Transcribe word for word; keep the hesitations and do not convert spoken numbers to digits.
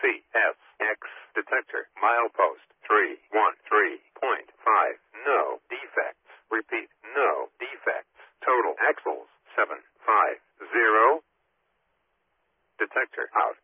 C S X detector milepost three one three point five. No defects. Repeat, no defects. Total axles seven five zero. Detector out.